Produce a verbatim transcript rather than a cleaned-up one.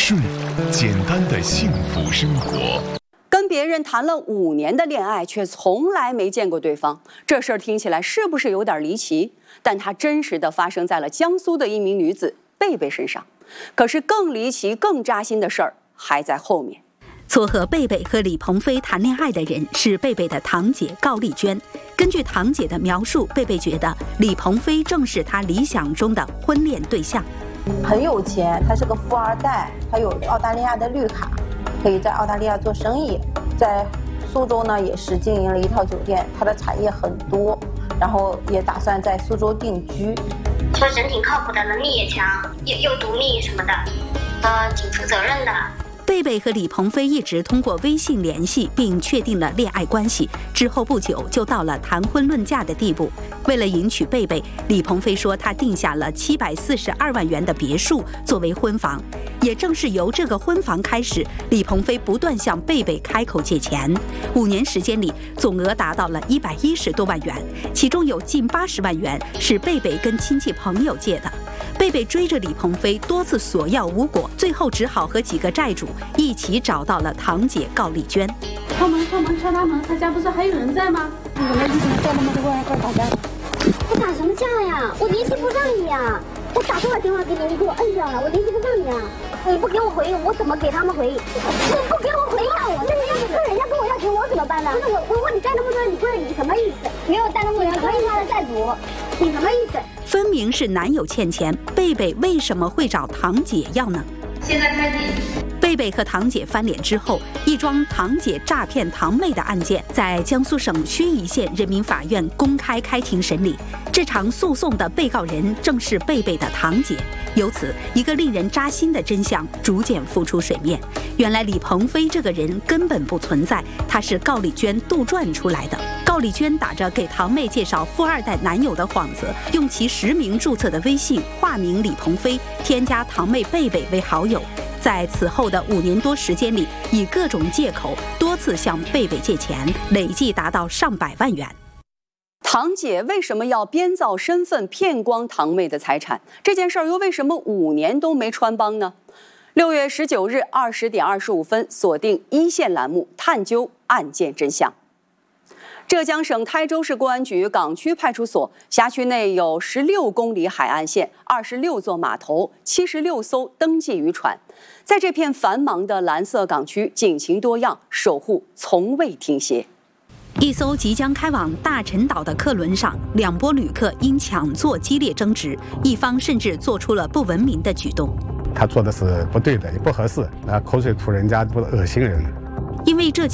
顺，简单的幸福生活。 跟别人谈了五年的恋爱，却从来没见过对方，这事儿听起来是不是有点离奇？但它真实的发生在了江苏的一名女子贝贝身上。可是更离奇、更扎心的事儿还在后面。 撮合贝贝和李鹏飞谈恋爱的人是贝贝的堂姐高丽娟。根据堂姐的描述，贝贝觉得李鹏飞正是她理想中的婚恋对象。 很有钱，他是个富二代，他有澳大利亚的绿卡，可以在澳大利亚做生意，在苏州呢也是经营了一套酒店，他的产业很多，然后也打算在苏州定居。 说人挺靠谱的，能力也强，又又独立什么的，呃，挺负责任的。 贝贝和李鹏飞一直通过微信联系，并确定了恋爱关系。之后不久就到了谈婚论嫁的地步。为了迎娶贝贝，李鹏飞说他定下了七百四十二万元的别墅作为婚房。也正是由这个婚房开始，李鹏飞不断向贝贝开口借钱。五年时间里，总额达到了一百一十多万元，其中有近八十万元是贝贝跟亲戚朋友借的。贝贝追着李鹏飞多次索要无果，最后只好和几个债主一起找到了堂姐高丽娟。 敲门敲门敲他门，他家不是还有人在吗？你怎么你怎么叫那么多人过来打架？ 我打什么架呀？我联系不上你呀！我打多少电话给你，你给我摁掉了，我联系不上你啊！你不给我回，我怎么给他们回？你不给我回呀！我那个要是人家跟我要钱，我怎么办呢？不是我，我问你贷那么多，你不是你什么意思？没有贷那么多，什么意思？他的债主，你什么意思？ 分明是男友欠钱，贝贝为什么会找堂姐要呢？ 现在开庭。 贝贝和堂姐翻脸之后，一桩堂姐诈骗堂妹的案件在江苏省盱眙县人民法院公开开庭审理。这场诉讼的被告人正是贝贝的堂姐。由此，一个令人扎心的真相逐渐浮出水面：原来李鹏飞这个人根本不存在，他是高丽娟杜撰出来的。高丽娟打着给堂妹介绍富二代男友的幌子，用其实名注册的微信化名李鹏飞，添加堂妹贝贝为好友。在此后的五年多时间里，以各种借口多次向贝贝借钱，累计达到上百万元。 堂姐为什么要编造身份骗光堂妹的财产？这件事儿又为什么五年都没穿帮呢？六月十九日二十点二十五分，锁定一线栏目，探究案件真相。浙江省台州市公安局港区派出所辖区内有十六公里海岸线、二十六座码头、七十六艘登记渔船。在这片繁忙的蓝色港区，警情多样，守护从未停歇。 一艘即将开往大陈岛的客轮上，两拨旅客因抢座激烈争执，一方甚至做出了不文明的举动。 他做的是不对的，也不合适，拿口水吐人家，不恶心人。 因为这起